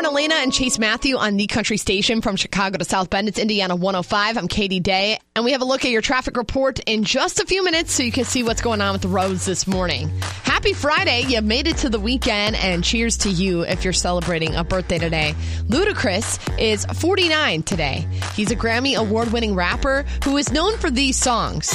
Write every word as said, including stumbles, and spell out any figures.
Lauren Elena and Chase Matthew on the Country Station from Chicago to South Bend. It's Indiana one oh five. I'm Katie Day. And we have a look at your traffic report in just a few minutes so you can see what's going on with the roads this morning. Happy Friday. You made it to the weekend, and cheers to you if you're celebrating a birthday today. Ludacris is forty-nine today. He's a Grammy award-winning rapper who is known for these songs.